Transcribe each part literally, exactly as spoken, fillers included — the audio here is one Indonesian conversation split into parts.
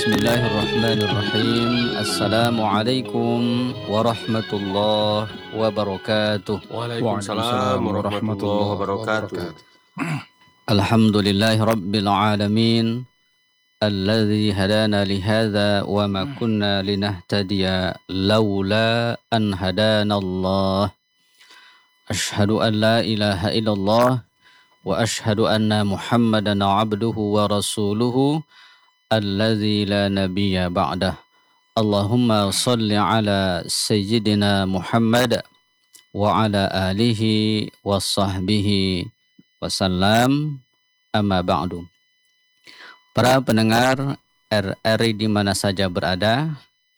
Bismillahirrahmanirrahim. Assalamualaikum warahmatullahi wabarakatuh. Waalaikumsalam warahmatullahi wabarakatuh. Alhamdulillahi rabbil alamin. Alladzi hadana lihadza wa ma kunna linahtadiya laula an hadana Allah. Ashhadu an la ilaha illallah wa ashhadu anna Muhammadan abduhu wa rasuluhu alladzi la nabiyya ba'dah. Allahumma salli ala sayyidina Muhammad wa ala alihi wa sahbihi wasallam, amma ba'du. Para pendengar R R I di mana saja berada,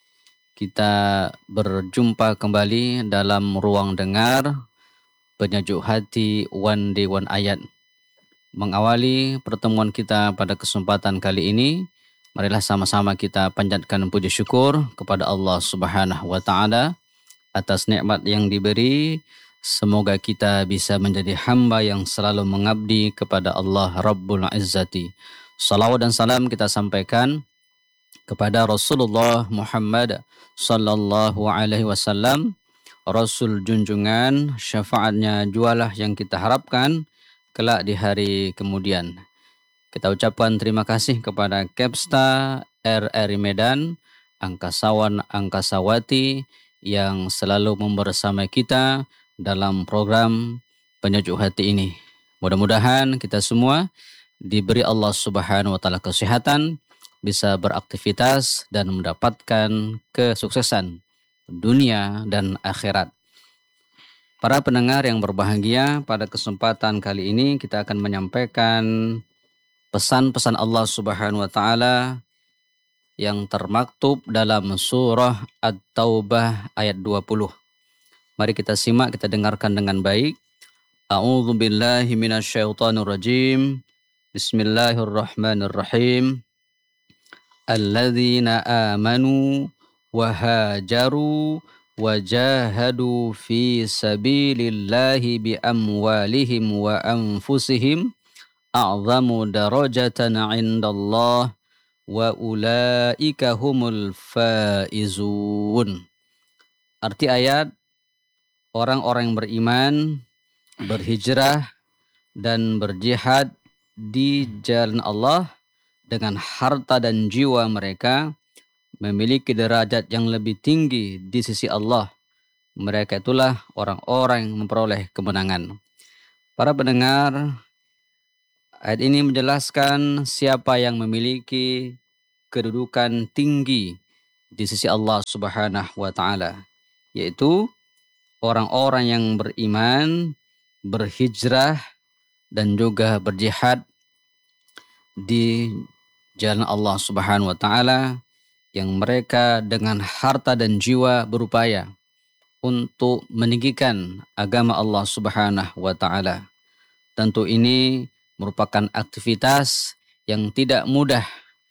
kita berjumpa kembali dalam ruang dengar penyejuk hati One Day One Ayat. Mengawali pertemuan kita pada kesempatan kali ini, marilah sama-sama kita panjatkan puji syukur kepada Allah Subhanahu wa taala atas nikmat yang diberi. Semoga kita bisa menjadi hamba yang selalu mengabdi kepada Allah Rabbul Izzati. Salawat dan salam kita sampaikan kepada Rasulullah Muhammad sallallahu alaihi wasallam, Rasul junjungan, syafaatnya jualah yang kita harapkan kelak di hari kemudian. Kita ucapkan terima kasih kepada Kepsta R R I Medan, angkasawan angkasawati yang selalu membersamai kita dalam program penyejuk hati ini. Mudah-mudahan kita semua diberi Allah Subhanahu wa taala kesehatan, bisa beraktivitas dan mendapatkan kesuksesan dunia dan akhirat. Para pendengar yang berbahagia, pada kesempatan kali ini kita akan menyampaikan pesan-pesan Allah Subhanahu wa taala yang termaktub dalam surah At-Taubah ayat dua puluh. Mari kita simak, kita dengarkan dengan baik. A'udzu billahi minasyaitonir rajim. Bismillahirrahmanirrahim. Alladzina amanu wa hajaru wa jahadu fi sabilillahi bi amwalihim wa anfusihim a'zamu darajatan 'indallah wa ulaika humul faizun. Arti ayat, orang-orang yang beriman, berhijrah dan berjihad di jalan Allah dengan harta dan jiwa mereka memiliki derajat yang lebih tinggi di sisi Allah. Mereka itulah orang-orang yang memperoleh kemenangan. Para pendengar, ayat ini menjelaskan siapa yang memiliki kedudukan tinggi di sisi Allah Subhanahu wa taala, yaitu orang-orang yang beriman, berhijrah dan juga berjihad di jalan Allah Subhanahu wa taala, yang mereka dengan harta dan jiwa berupaya untuk meninggikan agama Allah Subhanahu wa taala. Tentu ini merupakan aktivitas yang tidak mudah.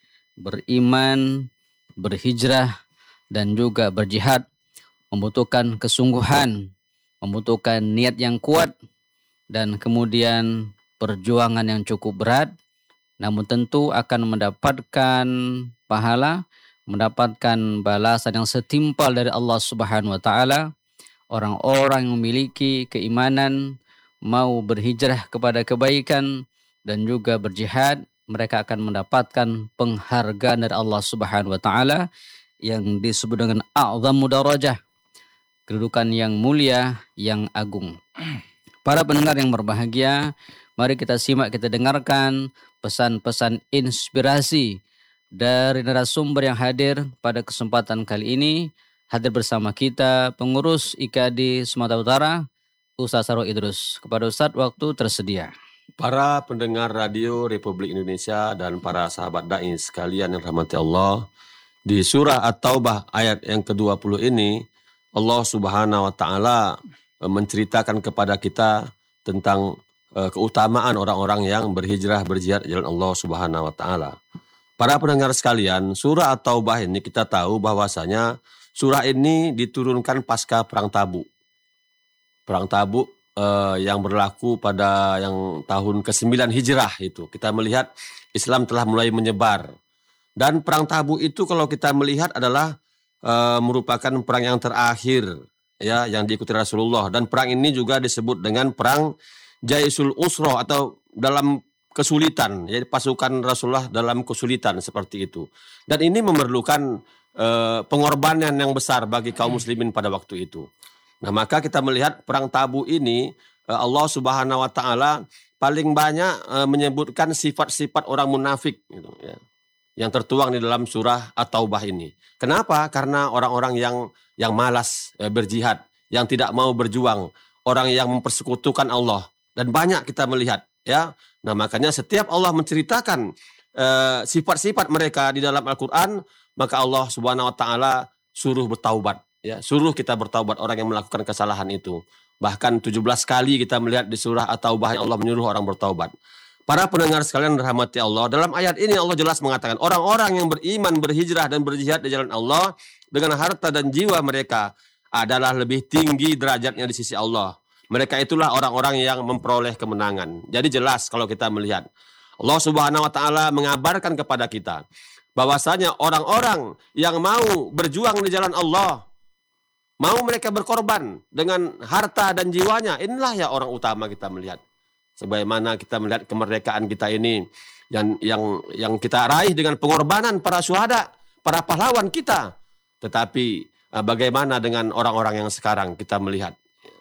Beriman, berhijrah dan juga berjihad membutuhkan kesungguhan, membutuhkan niat yang kuat dan kemudian perjuangan yang cukup berat, namun tentu akan mendapatkan pahala, mendapatkan balasan yang setimpal dari Allah Subhanahu wa taala. Orang-orang yang memiliki keimanan, mau berhijrah kepada kebaikan dan juga berjihad, mereka akan mendapatkan penghargaan dari Allah Subhanahu wa taala yang disebut dengan a'zamu darajah, kedudukan yang mulia, yang agung. Para pendengar yang berbahagia, mari kita simak, kita dengarkan pesan-pesan inspirasi dari narasumber yang hadir pada kesempatan kali ini. Hadir bersama kita pengurus I K A D I Sumatera Utara, Ustaz Sarul Idrus. Kepada Ustaz, waktu tersedia. Para pendengar radio Republik Indonesia dan para sahabat dai sekalian yang rahmati Allah, di surah At-Taubah ayat yang ke dua puluh ini, Allah Subhanahu wa taala menceritakan kepada kita tentang uh, keutamaan orang-orang yang berhijrah berjihad di jalan Allah Subhanahu wa taala. Para pendengar sekalian, surah At-Taubah ini kita tahu bahwasanya surah ini diturunkan pasca perang Tabuk. Perang Tabuk uh, yang berlaku pada yang tahun kesembilan Hijrah itu. Kita melihat Islam telah mulai menyebar Dan perang Tabuk itu kalau kita melihat adalah uh, merupakan perang yang terakhir ya yang diikuti Rasulullah, dan perang ini juga disebut dengan perang Jaisul Usroh atau dalam kesulitan, ya pasukan Rasulullah dalam kesulitan seperti itu. Dan ini memerlukan uh, pengorbanan yang besar bagi kaum muslimin pada waktu itu. Nah, maka kita melihat perang Tabuk ini uh, Allah Subhanahu wa taala paling banyak uh, menyebutkan sifat-sifat orang munafik gitu ya, yang tertuang di dalam surah At-Taubah ini. Kenapa? Karena orang-orang yang yang malas eh, berjihad, yang tidak mau berjuang, orang yang mempersekutukan Allah, dan banyak kita melihat ya. Nah, makanya setiap Allah menceritakan eh, sifat-sifat mereka di dalam Al-Qur'an, maka Allah Subhanahu wa taala suruh bertaubat ya, suruh kita bertaubat orang yang melakukan kesalahan itu. Bahkan tujuh belas kali kita melihat di surah At-Taubah yang Allah menyuruh orang bertaubat. Para pendengar sekalian dirahmati Allah, dalam ayat ini Allah jelas mengatakan orang-orang yang beriman, berhijrah dan berjihad di jalan Allah dengan harta dan jiwa mereka adalah lebih tinggi derajatnya di sisi Allah. Mereka itulah orang-orang yang memperoleh kemenangan. Jadi jelas kalau kita melihat Allah Subhanahu wa taala mengabarkan kepada kita bahwasanya orang-orang yang mau berjuang di jalan Allah, mau mereka berkorban dengan harta dan jiwanya, inilah ya orang utama kita melihat. Sebagaimana kita melihat kemerdekaan kita ini yang yang yang kita raih dengan pengorbanan para syuhada, para pahlawan kita. Tetapi bagaimana dengan orang-orang yang sekarang kita melihat?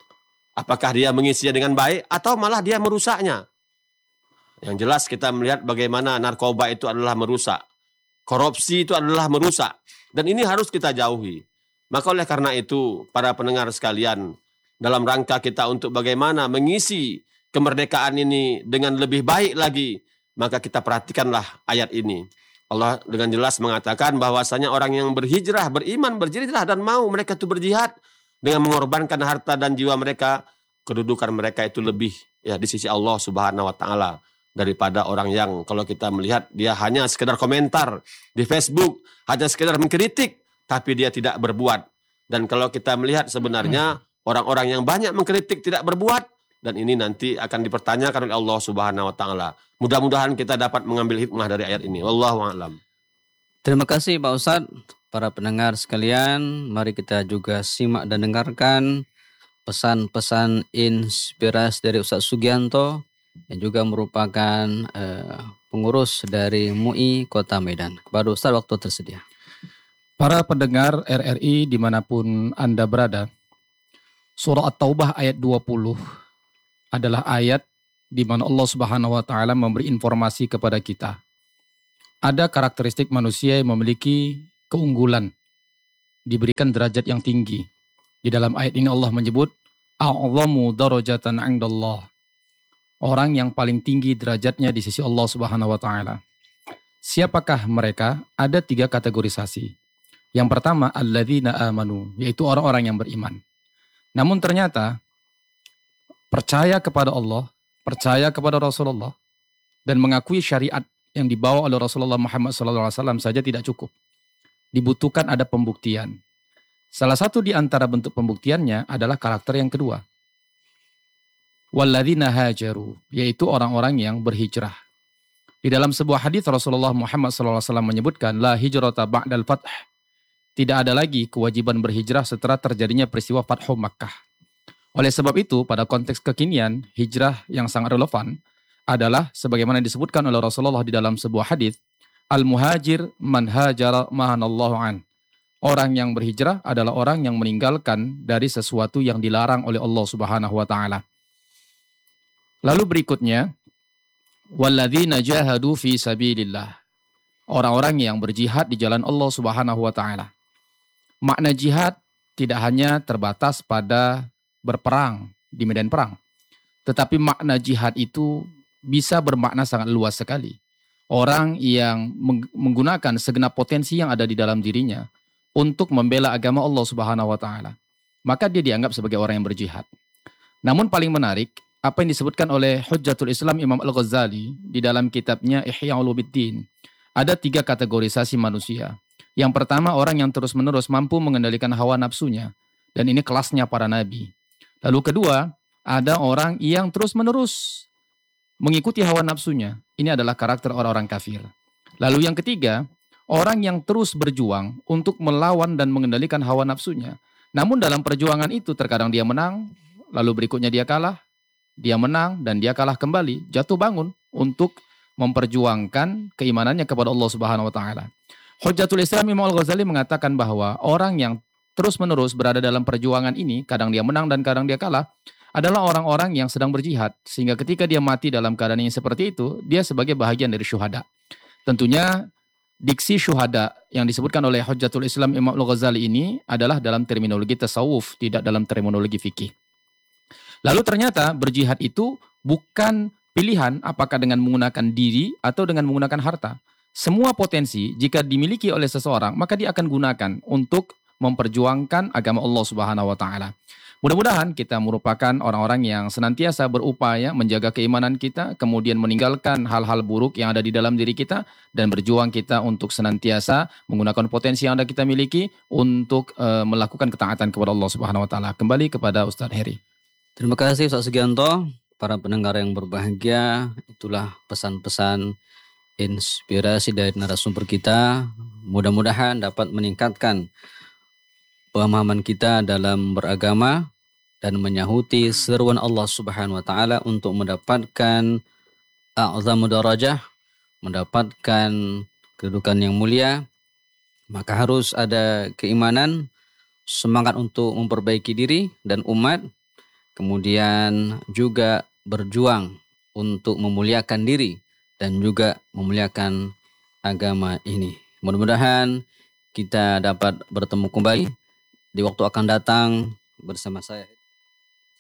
Apakah dia mengisinya dengan baik atau malah dia merusaknya? Yang jelas kita melihat bagaimana narkoba itu adalah merusak. Korupsi itu adalah merusak. Dan ini harus kita jauhi. Maka oleh karena itu, para pendengar sekalian, dalam rangka kita untuk bagaimana mengisi kemerdekaan ini dengan lebih baik lagi, maka kita perhatikanlah ayat ini. Allah dengan jelas mengatakan bahwasanya orang yang berhijrah, beriman, berhijrah dan mau mereka itu berjihad dengan mengorbankan harta dan jiwa mereka, kedudukan mereka itu lebih ya di sisi Allah Subhanahu wa taala daripada orang yang kalau kita melihat dia hanya sekedar komentar di Facebook, hanya sekedar mengkritik tapi dia tidak berbuat. Dan kalau kita melihat sebenarnya orang-orang yang banyak mengkritik tidak berbuat, dan ini nanti akan dipertanyakan oleh Allah Subhanahu wa taala. Mudah-mudahan kita dapat mengambil hikmah dari ayat ini. Wallahu a'lam. Terima kasih Pak Ustadz. Para pendengar sekalian, mari kita juga simak dan dengarkan pesan-pesan inspirasi dari Ustadz Sugianto yang juga merupakan eh, pengurus dari M U I Kota Medan. Kepada Ustadz, waktu tersedia. Para pendengar R R I dimanapun Anda berada, surah At-Taubah ayat dua puluh adalah ayat di mana Allah Subhanahu wa taala memberi informasi kepada kita. Ada karakteristik manusia yang memiliki keunggulan, diberikan derajat yang tinggi. Di dalam ayat ini Allah menyebut a'zamu darajatan 'indallah. Orang yang paling tinggi derajatnya di sisi Allah Subhanahu wa taala. Siapakah mereka? Ada tiga kategorisasi. Yang pertama, alladzina amanu, yaitu orang-orang yang beriman. Namun ternyata percaya kepada Allah, percaya kepada Rasulullah, dan mengakui syariat yang dibawa oleh Rasulullah Muhammad shallallahu alaihi wasallam saja tidak cukup. Dibutuhkan ada pembuktian. Salah satu di antara bentuk pembuktiannya adalah karakter yang kedua. Walladzina hajaru, yaitu orang-orang yang berhijrah. Di dalam sebuah hadis Rasulullah Muhammad shallallahu alaihi wasallam menyebutkan, la hijrata ba'dal fath. Tidak ada lagi kewajiban berhijrah setelah terjadinya peristiwa Fathu Makkah. Oleh sebab itu, pada konteks kekinian, hijrah yang sangat relevan adalah sebagaimana disebutkan oleh Rasulullah di dalam sebuah hadis, al-muhajir man hajara mahanallahu an. Orang yang berhijrah adalah orang yang meninggalkan dari sesuatu yang dilarang oleh Allah Subhanahu wa taala. Lalu berikutnya, walladzina jahadu fi sabilillah. Orang-orang yang berjihad di jalan Allah Subhanahu wa taala. Makna jihad tidak hanya terbatas pada berperang di medan perang. Tetapi makna jihad itu bisa bermakna sangat luas sekali. Orang yang menggunakan segenap potensi yang ada di dalam dirinya untuk membela agama Allah Subhanahu wa taala, maka dia dianggap sebagai orang yang berjihad. Namun paling menarik, apa yang disebutkan oleh Hujjatul Islam Imam Al-Ghazali di dalam kitabnya Ihya Ulumuddin. Ada tiga kategorisasi manusia. Yang pertama, orang yang terus-menerus mampu mengendalikan hawa nafsunya. Dan ini kelasnya para nabi. Lalu kedua, ada orang yang terus-menerus mengikuti hawa nafsunya. Ini adalah karakter orang-orang kafir. Lalu yang ketiga, orang yang terus berjuang untuk melawan dan mengendalikan hawa nafsunya. Namun dalam perjuangan itu terkadang dia menang, lalu berikutnya dia kalah, dia menang dan dia kalah kembali, jatuh bangun untuk memperjuangkan keimanannya kepada Allah Subhanahu wa taala. Hujjatul Islam Imam Al-Ghazali mengatakan bahwa orang yang terus-menerus berada dalam perjuangan ini, kadang dia menang dan kadang dia kalah, adalah orang-orang yang sedang berjihad. Sehingga ketika dia mati dalam keadaan yang seperti itu, dia sebagai bahagian dari syuhada. Tentunya diksi syuhada yang disebutkan oleh Hujjatul Islam Imam Al-Ghazali ini adalah dalam terminologi tasawuf, tidak dalam terminologi fikih. Lalu ternyata berjihad itu bukan pilihan apakah dengan menggunakan diri atau dengan menggunakan harta. Semua potensi jika dimiliki oleh seseorang, maka dia akan gunakan untuk memperjuangkan agama Allah Subhanahu wa taala. Mudah-mudahan kita merupakan orang-orang yang senantiasa berupaya menjaga keimanan kita, kemudian meninggalkan hal-hal buruk yang ada di dalam diri kita, dan berjuang kita untuk senantiasa menggunakan potensi yang ada kita miliki untuk uh, melakukan ketaatan kepada Allah Subhanahu wa taala. Kembali kepada Ustaz Heri. Terima kasih Ustaz Sugianto. Para pendengar yang berbahagia, itulah pesan-pesan inspirasi dari narasumber kita. Mudah-mudahan dapat meningkatkan pemahaman kita dalam beragama dan menyahuti seruan Allah Subhanahu wa taala untuk mendapatkan a'zamu darajah, mendapatkan kedudukan yang mulia. Maka harus ada keimanan, semangat untuk memperbaiki diri dan umat, kemudian juga berjuang untuk memuliakan diri dan juga memuliakan agama ini. Mudah-mudahan kita dapat bertemu kembali di waktu akan datang bersama saya.